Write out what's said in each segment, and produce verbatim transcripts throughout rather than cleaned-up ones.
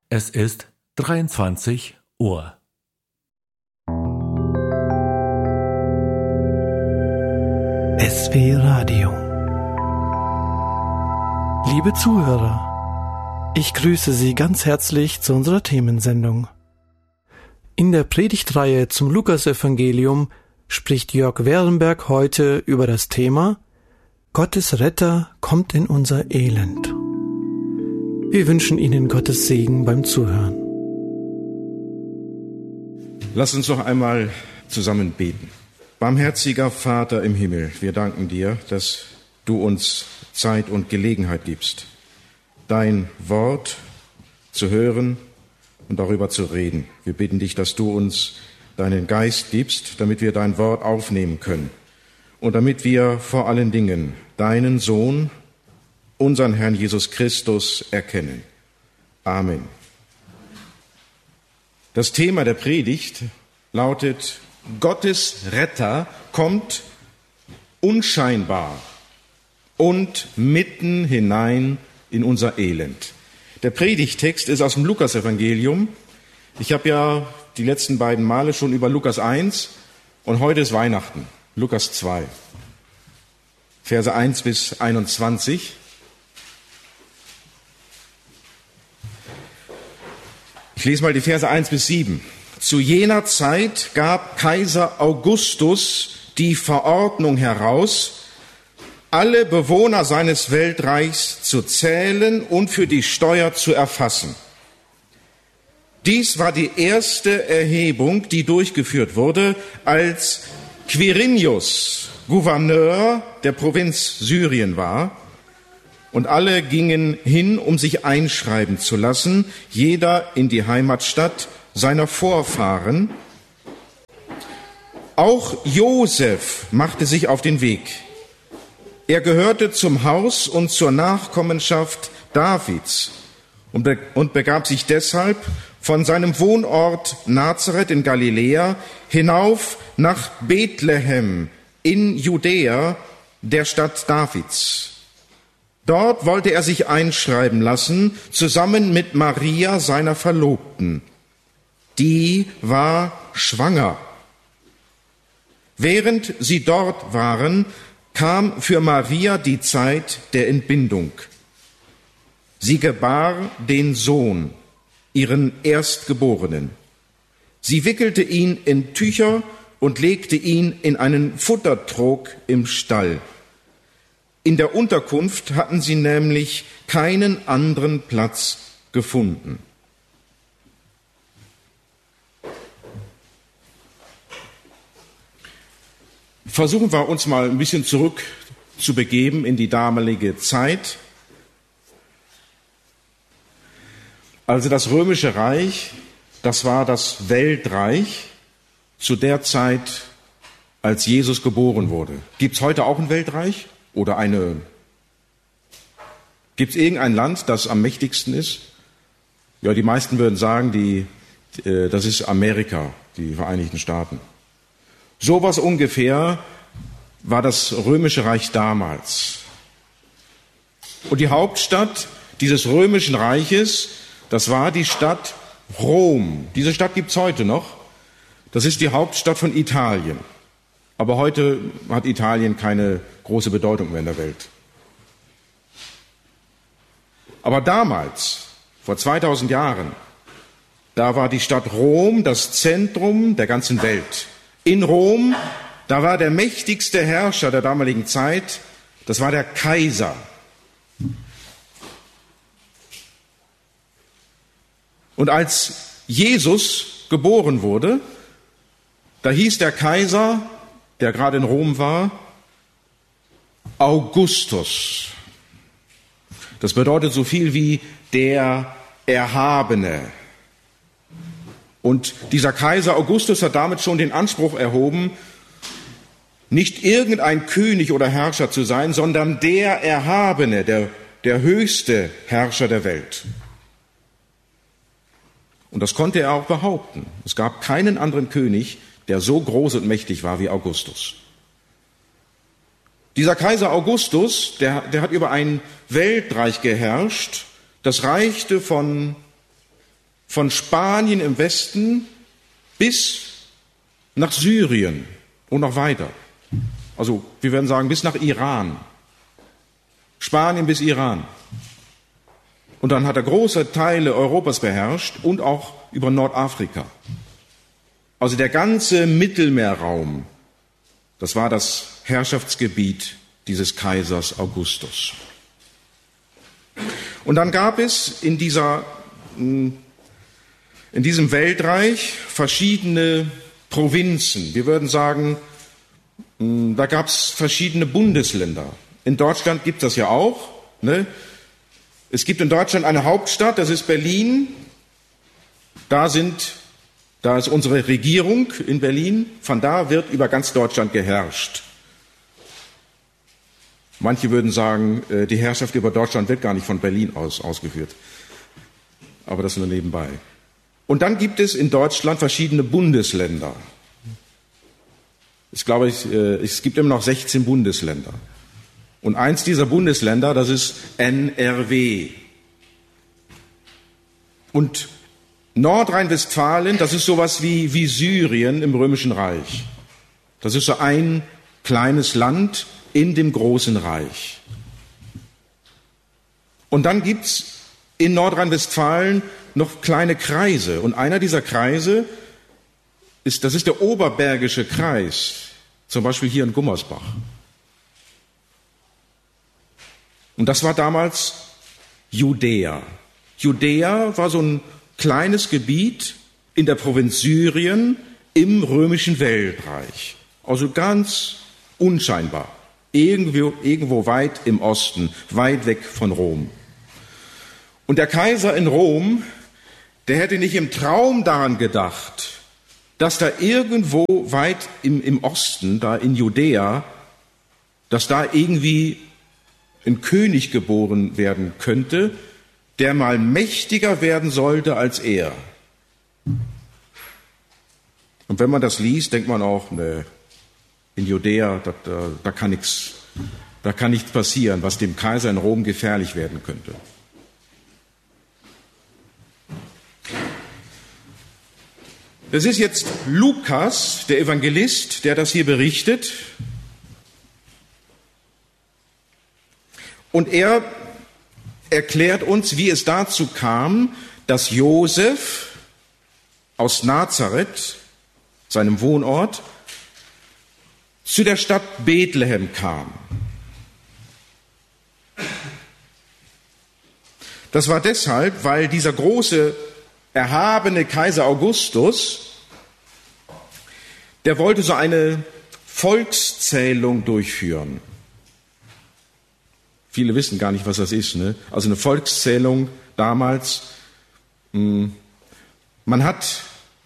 Es ist dreiundzwanzig Uhr. S W Radio. Liebe Zuhörer, ich grüße Sie ganz herzlich zu unserer Themensendung. In der Predigtreihe zum Lukasevangelium spricht Jörg Werenberg heute über das Thema Gottes Retter kommt in unser Elend. Wir wünschen Ihnen Gottes Segen beim Zuhören. Lass uns noch einmal zusammen beten. Barmherziger Vater im Himmel, wir danken dir, dass du uns Zeit und Gelegenheit gibst, dein Wort zu hören und darüber zu reden. Wir bitten dich, dass du uns deinen Geist gibst, damit wir dein Wort aufnehmen können und damit wir vor allen Dingen deinen Sohn, unseren Herrn Jesus Christus, erkennen. Amen. Das Thema der Predigt lautet: Gottes Retter kommt unscheinbar und mitten hinein in unser Elend. Der Predigttext ist aus dem Lukasevangelium. Ich habe ja die letzten beiden Male schon über Lukas eins und heute ist Weihnachten, Lukas zwei, Verse eins bis einundzwanzig. Ich lese mal die Verse eins bis sieben. Zu jener Zeit gab Kaiser Augustus die Verordnung heraus, alle Bewohner seines Weltreichs zu zählen und für die Steuer zu erfassen. Dies war die erste Erhebung, die durchgeführt wurde, als Quirinius Gouverneur der Provinz Syrien war. Und alle gingen hin, um sich einschreiben zu lassen, jeder in die Heimatstadt seiner Vorfahren. Auch Josef machte sich auf den Weg. Er gehörte zum Haus und zur Nachkommenschaft Davids und, be- und begab sich deshalb von seinem Wohnort Nazareth in Galiläa hinauf nach Bethlehem in Judäa, der Stadt Davids. Dort wollte er sich einschreiben lassen, zusammen mit Maria, seiner Verlobten. Die war schwanger. Während sie dort waren, kam für Maria die Zeit der Entbindung. Sie gebar den Sohn, ihren Erstgeborenen. Sie wickelte ihn in Tücher und legte ihn in einen Futtertrog im Stall. In der Unterkunft hatten sie nämlich keinen anderen Platz gefunden. Versuchen wir uns mal ein bisschen zurück zu begeben in die damalige Zeit. Also das Römische Reich, das war das Weltreich zu der Zeit, als Jesus geboren wurde. Gibt es heute auch ein Weltreich? Oder eine, gibt es irgendein Land, das am mächtigsten ist? Ja, die meisten würden sagen, die, äh, das ist Amerika, die Vereinigten Staaten. Sowas ungefähr war das Römische Reich damals. Und die Hauptstadt dieses Römischen Reiches, das war die Stadt Rom. Diese Stadt gibt es heute noch. Das ist die Hauptstadt von Italien. Aber heute hat Italien keine große Bedeutung mehr in der Welt. Aber damals, vor zweitausend Jahren, da war die Stadt Rom das Zentrum der ganzen Welt. In Rom, da war der mächtigste Herrscher der damaligen Zeit, das war der Kaiser. Und als Jesus geboren wurde, da hieß der Kaiser, der gerade in Rom war, Augustus. Das bedeutet so viel wie der Erhabene. Und dieser Kaiser Augustus hat damit schon den Anspruch erhoben, nicht irgendein König oder Herrscher zu sein, sondern der Erhabene, der, der höchste Herrscher der Welt. Und das konnte er auch behaupten. Es gab keinen anderen König, der so groß und mächtig war wie Augustus. Dieser Kaiser Augustus, der, der hat über ein Weltreich geherrscht, das reichte von von Spanien im Westen bis nach Syrien und noch weiter. Also wir werden sagen, bis nach Iran. Spanien bis Iran. Und dann hat er große Teile Europas beherrscht und auch über Nordafrika. Also der ganze Mittelmeerraum, das war das Herrschaftsgebiet dieses Kaisers Augustus. Und dann gab es in dieser, in diesem Weltreich verschiedene Provinzen. Wir würden sagen, da gab es verschiedene Bundesländer. In Deutschland gibt es das ja auch. Ne? Es gibt in Deutschland eine Hauptstadt, das ist Berlin. Da sind, da ist unsere Regierung in Berlin. Von da wird über ganz Deutschland geherrscht. Manche würden sagen, die Herrschaft über Deutschland wird gar nicht von Berlin aus ausgeführt. Aber das nur nebenbei. Und dann gibt es in Deutschland verschiedene Bundesländer. Ich glaube, es gibt immer noch sechzehn Bundesländer. Und eins dieser Bundesländer, das ist N R W. Und Nordrhein-Westfalen, das ist sowas wie, wie Syrien im Römischen Reich. Das ist so ein kleines Land in dem großen Reich. Und dann gibt's in Nordrhein-Westfalen noch kleine Kreise. Und einer dieser Kreise ist, das ist der Oberbergische Kreis. Zum Beispiel hier in Gummersbach. Und das war damals Judäa. Judäa war so ein kleines Gebiet in der Provinz Syrien im römischen Weltreich. Also ganz unscheinbar. Irgendwo, irgendwo weit im Osten, weit weg von Rom. Und der Kaiser in Rom, der hätte nicht im Traum daran gedacht, dass da irgendwo weit im, im Osten, da in Judäa, dass da irgendwie ein König geboren werden könnte, der mal mächtiger werden sollte als er. Und wenn man das liest, denkt man auch, ne, in Judäa, da, da, da kann nichts, da kann nichts passieren, was dem Kaiser in Rom gefährlich werden könnte. Das ist jetzt Lukas, der Evangelist, der das hier berichtet. Und er erklärt uns, wie es dazu kam, dass Josef aus Nazareth, seinem Wohnort, zu der Stadt Bethlehem kam. Das war deshalb, weil dieser große, erhabene Kaiser Augustus, der wollte so eine Volkszählung durchführen. Viele wissen gar nicht, was das ist. Ne? Also eine Volkszählung damals. Mh, man hat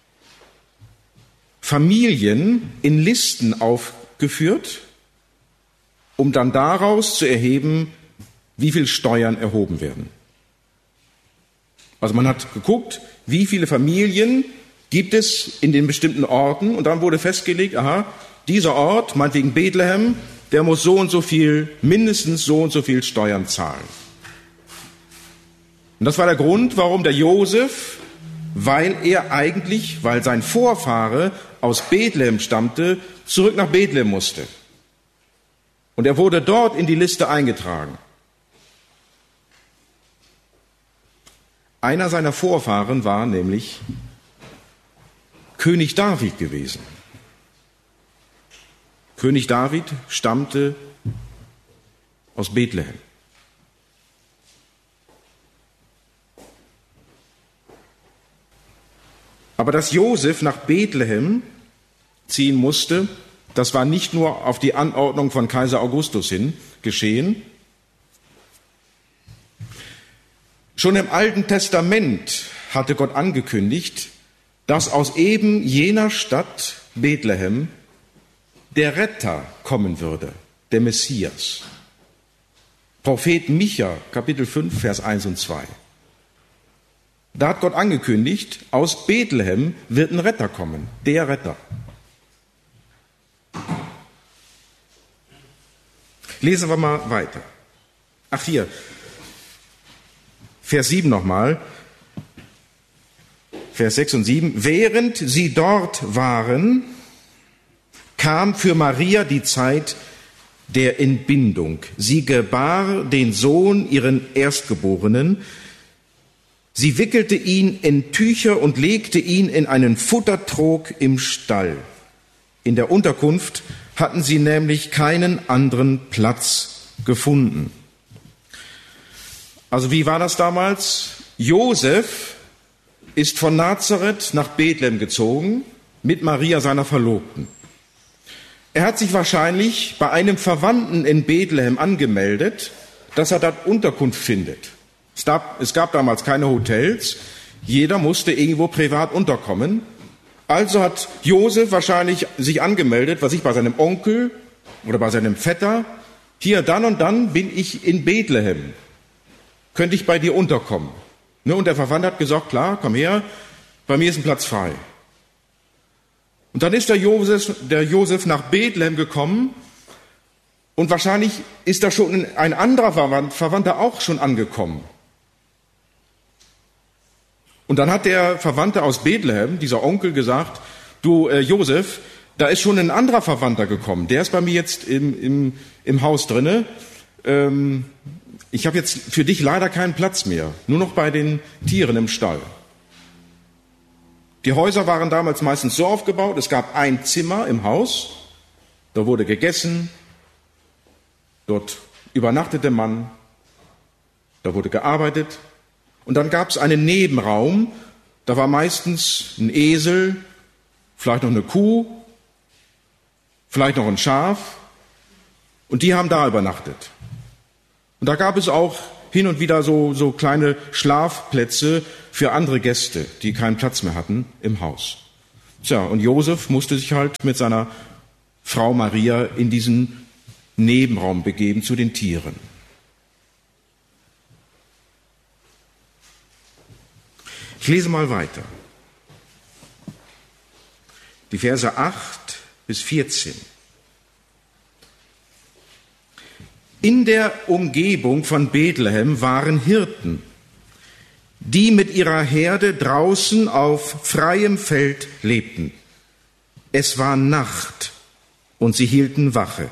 Familien in Listen aufgeführt, um dann daraus zu erheben, wie viel Steuern erhoben werden. Also man hat geguckt, wie viele Familien gibt es in den bestimmten Orten, und dann wurde festgelegt, aha, dieser Ort, meinetwegen Bethlehem, der muss so und so viel, mindestens so und so viel Steuern zahlen. Und das war der Grund, warum der Josef, weil er eigentlich, weil sein Vorfahre aus Bethlehem stammte, zurück nach Bethlehem musste. Und er wurde dort in die Liste eingetragen. Einer seiner Vorfahren war nämlich König David gewesen. König David stammte aus Bethlehem. Aber dass Josef nach Bethlehem ziehen musste, das war nicht nur auf die Anordnung von Kaiser Augustus hin geschehen. Schon im Alten Testament hatte Gott angekündigt, dass aus eben jener Stadt Bethlehem der Retter kommen würde, der Messias. Prophet Micha, Kapitel fünf, Vers eins und zwei. Da hat Gott angekündigt, aus Bethlehem wird ein Retter kommen, der Retter. Lesen wir mal weiter. Ach hier, Vers sieben nochmal. Vers sechs und sieben. Während sie dort waren, kam für Maria die Zeit der Entbindung. Sie gebar den Sohn, ihren Erstgeborenen. Sie wickelte ihn in Tücher und legte ihn in einen Futtertrog im Stall. In der Unterkunft hatten sie nämlich keinen anderen Platz gefunden. Also wie war das damals? Josef ist von Nazareth nach Bethlehem gezogen mit Maria, seiner Verlobten. Er hat sich wahrscheinlich bei einem Verwandten in Bethlehem angemeldet, dass er dort Unterkunft findet. Es gab, es gab damals keine Hotels, jeder musste irgendwo privat unterkommen. Also hat Josef wahrscheinlich sich angemeldet, was ich bei seinem Onkel oder bei seinem Vetter, hier dann und dann bin ich in Bethlehem, könnte ich bei dir unterkommen. Ne, und der Verwandte hat gesagt, klar, komm her, bei mir ist ein Platz frei. Und dann ist der Josef, der Josef nach Bethlehem gekommen und wahrscheinlich ist da schon ein anderer Verwand, Verwandter auch schon angekommen. Und dann hat der Verwandte aus Bethlehem, dieser Onkel, gesagt, du äh, Josef, da ist schon ein anderer Verwandter gekommen, der ist bei mir jetzt im, im, im Haus drinne. Ähm, ich habe jetzt für dich leider keinen Platz mehr, nur noch bei den Tieren im Stall. Die Häuser waren damals meistens so aufgebaut, es gab ein Zimmer im Haus, da wurde gegessen, dort übernachtete man, da wurde gearbeitet und dann gab es einen Nebenraum, da war meistens ein Esel, vielleicht noch eine Kuh, vielleicht noch ein Schaf und die haben da übernachtet. Und da gab es auch hin und wieder so, so kleine Schlafplätze für andere Gäste, die keinen Platz mehr hatten im Haus. Tja, und Josef musste sich halt mit seiner Frau Maria in diesen Nebenraum begeben zu den Tieren. Ich lese mal weiter. Die Verse acht bis vierzehn. In der Umgebung von Bethlehem waren Hirten, die mit ihrer Herde draußen auf freiem Feld lebten. Es war Nacht und sie hielten Wache.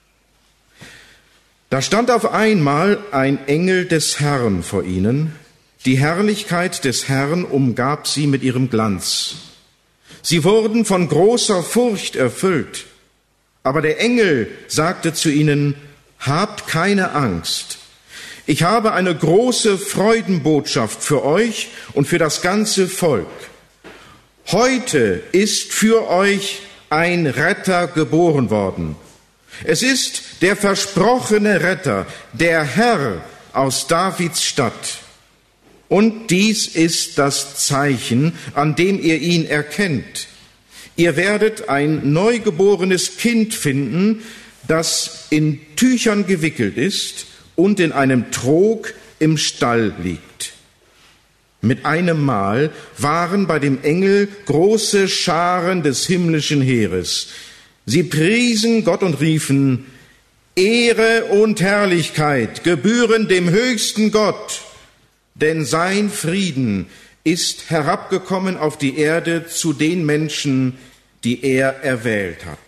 Da stand auf einmal ein Engel des Herrn vor ihnen. Die Herrlichkeit des Herrn umgab sie mit ihrem Glanz. Sie wurden von großer Furcht erfüllt. Aber der Engel sagte zu ihnen, habt keine Angst. Ich habe eine große Freudenbotschaft für euch und für das ganze Volk. Heute ist für euch ein Retter geboren worden. Es ist der versprochene Retter, der Herr aus Davids Stadt. Und dies ist das Zeichen, an dem ihr ihn erkennt. Ihr werdet ein neugeborenes Kind finden, das in Tüchern gewickelt ist und in einem Trog im Stall liegt. Mit einem Mal waren bei dem Engel große Scharen des himmlischen Heeres. Sie priesen Gott und riefen, Ehre und Herrlichkeit gebühren dem höchsten Gott, denn sein Frieden ist herabgekommen auf die Erde zu den Menschen, die er erwählt hat.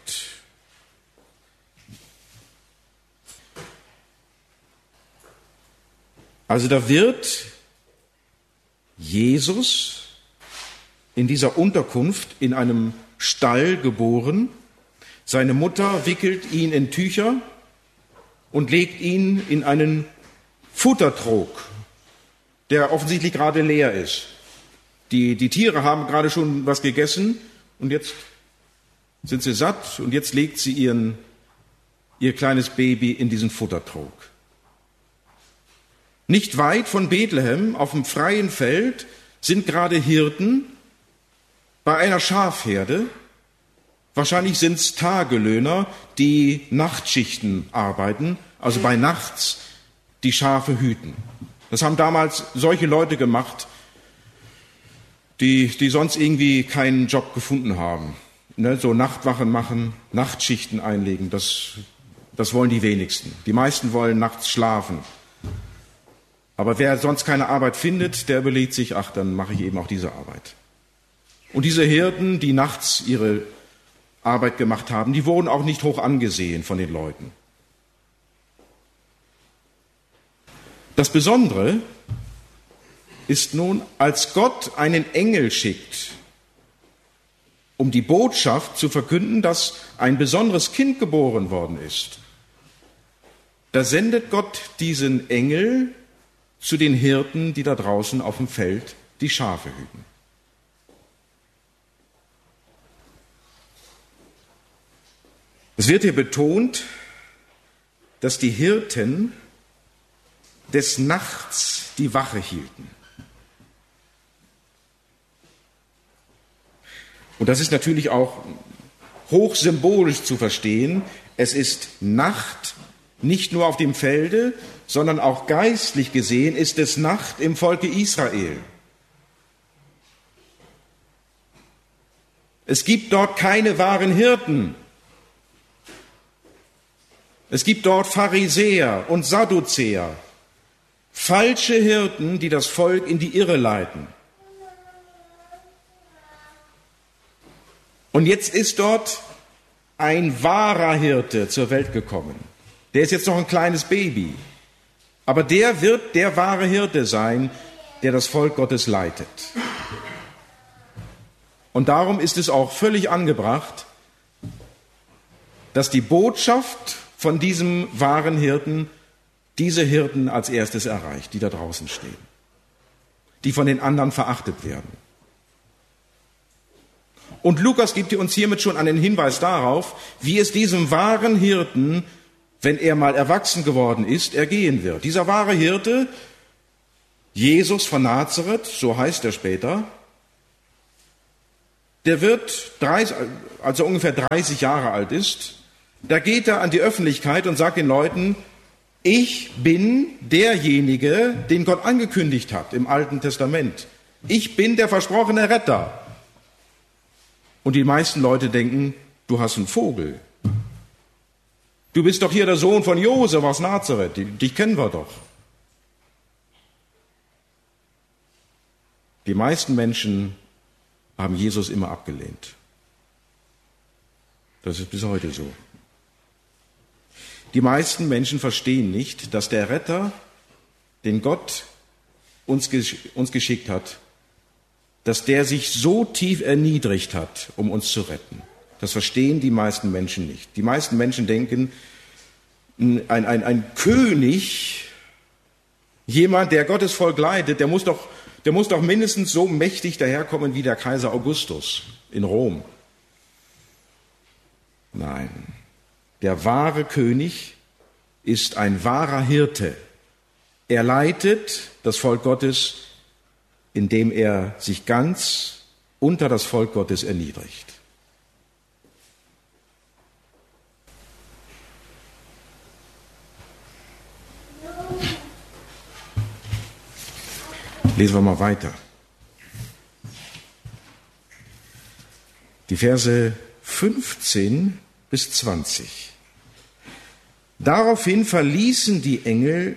Also da wird Jesus in dieser Unterkunft in einem Stall geboren. Seine Mutter wickelt ihn in Tücher und legt ihn in einen Futtertrog, der offensichtlich gerade leer ist. Die, die Tiere haben gerade schon was gegessen und jetzt sind sie satt und jetzt legt sie ihren, ihr kleines Baby in diesen Futtertrog. Nicht weit von Bethlehem, auf dem freien Feld, sind gerade Hirten bei einer Schafherde. Wahrscheinlich sind es Tagelöhner, die Nachtschichten arbeiten, also bei Nachts die Schafe hüten. Das haben damals solche Leute gemacht, die, die sonst irgendwie keinen Job gefunden haben. Ne, so Nachtwachen machen, Nachtschichten einlegen, das, das wollen die wenigsten. Die meisten wollen nachts schlafen. Aber wer sonst keine Arbeit findet, der überlegt sich, ach, dann mache ich eben auch diese Arbeit. Und diese Hirten, die nachts ihre Arbeit gemacht haben, die wurden auch nicht hoch angesehen von den Leuten. Das Besondere ist nun, als Gott einen Engel schickt, um die Botschaft zu verkünden, dass ein besonderes Kind geboren worden ist, da sendet Gott diesen Engel zu den Hirten, die da draußen auf dem Feld die Schafe hüten. Es wird hier betont, dass die Hirten des Nachts die Wache hielten. Und das ist natürlich auch hochsymbolisch zu verstehen. Es ist Nacht, nicht nur auf dem Felde, sondern auch geistlich gesehen ist es Nacht im Volke Israel. Es gibt dort keine wahren Hirten. Es gibt dort Pharisäer und Sadduzäer, falsche Hirten, die das Volk in die Irre leiten. Und jetzt ist dort ein wahrer Hirte zur Welt gekommen. Der ist jetzt noch ein kleines Baby. Aber der wird der wahre Hirte sein, der das Volk Gottes leitet. Und darum ist es auch völlig angebracht, dass die Botschaft von diesem wahren Hirten diese Hirten als erstes erreicht, die da draußen stehen, die von den anderen verachtet werden. Und Lukas gibt uns hiermit schon einen Hinweis darauf, wie es diesem wahren Hirten, wenn er mal erwachsen geworden ist, ergehen wird. Dieser wahre Hirte, Jesus von Nazareth, so heißt er später, der wird, dreißig, als er ungefähr dreißig Jahre alt ist, da geht er an die Öffentlichkeit und sagt den Leuten, ich bin derjenige, den Gott angekündigt hat im Alten Testament. Ich bin der versprochene Retter. Und die meisten Leute denken, du hast einen Vogel. Du bist doch hier der Sohn von Josef aus Nazareth, dich kennen wir doch. Die meisten Menschen haben Jesus immer abgelehnt. Das ist bis heute so. Die meisten Menschen verstehen nicht, dass der Retter, den Gott uns, uns geschickt hat, dass der sich so tief erniedrigt hat, um uns zu retten. Das verstehen die meisten Menschen nicht. Die meisten Menschen denken, ein, ein, ein König, jemand, der Gottes Volk leitet, der muss doch, der muss doch mindestens so mächtig daherkommen wie der Kaiser Augustus in Rom. Nein, der wahre König ist ein wahrer Hirte. Er leitet das Volk Gottes, indem er sich ganz unter das Volk Gottes erniedrigt. Lesen wir mal weiter. Die Verse fünfzehn bis zwanzig. Daraufhin verließen die Engel,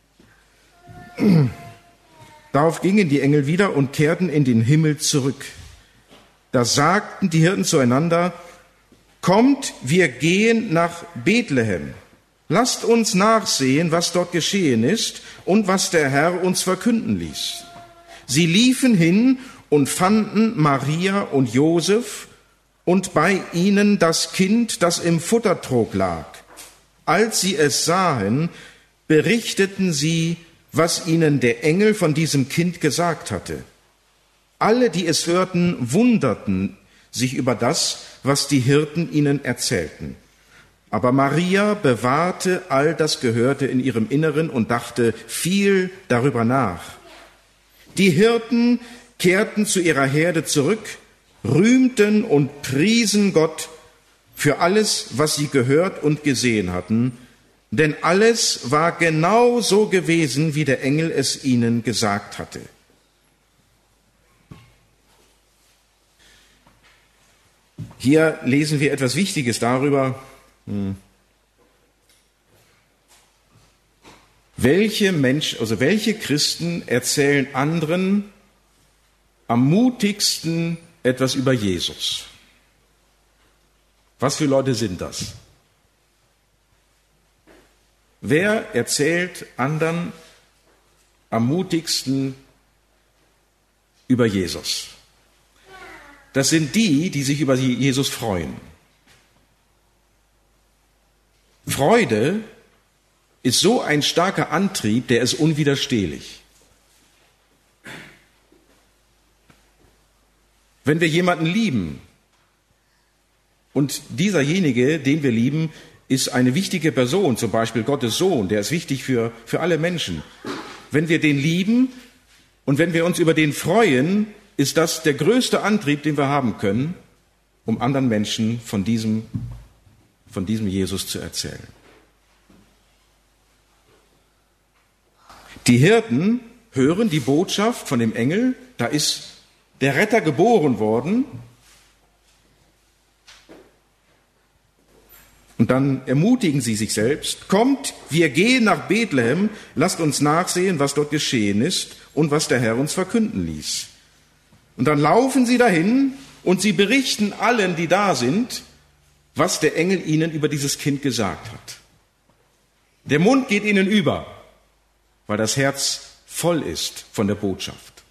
darauf gingen die Engel wieder und kehrten in den Himmel zurück. Da sagten die Hirten zueinander, kommt, wir gehen nach Bethlehem. Lasst uns nachsehen, was dort geschehen ist und was der Herr uns verkünden ließ. Sie liefen hin und fanden Maria und Josef und bei ihnen das Kind, das im Futtertrog lag. Als sie es sahen, berichteten sie, was ihnen der Engel von diesem Kind gesagt hatte. Alle, die es hörten, wunderten sich über das, was die Hirten ihnen erzählten. Aber Maria bewahrte all das Gehörte in ihrem Inneren und dachte viel darüber nach. Die Hirten kehrten zu ihrer Herde zurück, rühmten und priesen Gott für alles, was sie gehört und gesehen hatten, denn alles war genau so gewesen, wie der Engel es ihnen gesagt hatte. Hier lesen wir etwas Wichtiges darüber, hm, welche Menschen, also welche Christen erzählen anderen am mutigsten etwas über Jesus. Was für Leute sind das? Wer erzählt anderen am mutigsten über Jesus? Das sind die, die sich über Jesus freuen. Freude ist so ein starker Antrieb, der ist unwiderstehlich. Wenn wir jemanden lieben und dieserjenige, den wir lieben, ist eine wichtige Person, zum Beispiel Gottes Sohn, der ist wichtig für, für alle Menschen. Wenn wir den lieben und wenn wir uns über den freuen, ist das der größte Antrieb, den wir haben können, um anderen Menschen von diesem, von diesem Jesus zu erzählen. Die Hirten hören die Botschaft von dem Engel, da ist der Retter geboren worden. Und dann ermutigen sie sich selbst, kommt, wir gehen nach Bethlehem, lasst uns nachsehen, was dort geschehen ist und was der Herr uns verkünden ließ. Und dann laufen sie dahin und sie berichten allen, die da sind, was der Engel ihnen über dieses Kind gesagt hat. Der Mund geht ihnen über, weil das Herz voll ist von der Botschaft.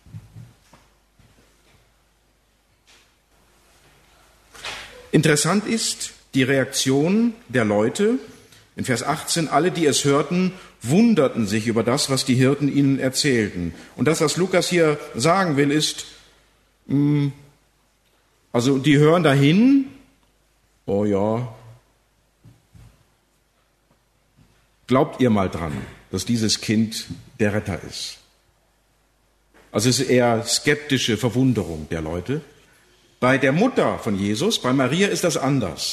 Interessant ist die Reaktion der Leute. In Vers achtzehn, alle, die es hörten, wunderten sich über das, was die Hirten ihnen erzählten. Und das, was Lukas hier sagen will, ist, also die hören dahin, oh ja, glaubt ihr mal dran, dass dieses Kind der Retter ist. Also es ist eher skeptische Verwunderung der Leute. Bei der Mutter von Jesus, bei Maria, ist das anders.